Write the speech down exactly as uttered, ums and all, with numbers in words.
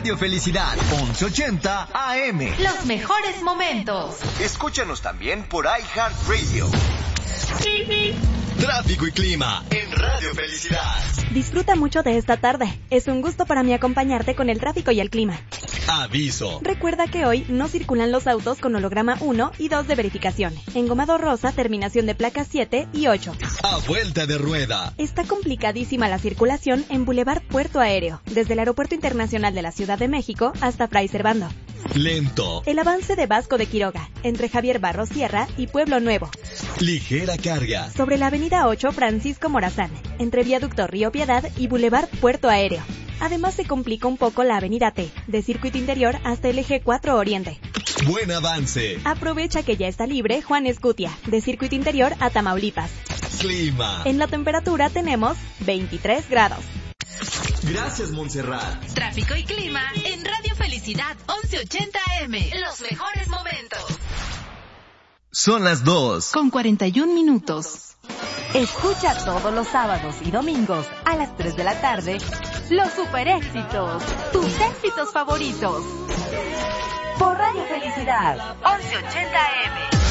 Radio Felicidad, once ochenta A M. Los mejores momentos. Escúchanos también por iHeartRadio. Tráfico y clima en Radio Felicidad. Disfruta mucho de esta tarde. Es un gusto para mí acompañarte con el tráfico y el clima. Aviso. Recuerda que hoy no circulan los autos con holograma uno y dos de verificación. Engomado rosa, terminación de placas siete y ocho. A vuelta de rueda. Está complicadísima la circulación en Boulevard Puerto Aéreo, desde el Aeropuerto Internacional de la Ciudad de México hasta Fray Servando. Lento. El avance de Vasco de Quiroga, entre Javier Barros Sierra y Pueblo Nuevo. Ligera carga. Sobre la avenida ocho Francisco Morazán, entre Viaducto Río Piedad y Boulevard Puerto Aéreo. Además se complica un poco la avenida T, de Circuito Interior hasta el eje cuatro Oriente. Buen avance. Aprovecha que ya está libre Juan Escutia, de Circuito Interior a Tamaulipas. Clima. En la temperatura tenemos veintitrés grados. Gracias, Montserrat. Tráfico y clima en Radio Felicidad once ochenta A M. Los mejores momentos. Son las dos. Con cuarenta y un minutos. Escucha todos los sábados y domingos a las tres de la tarde los super éxitos, tus éxitos favoritos. Por Radio Felicidad, once ochenta A M.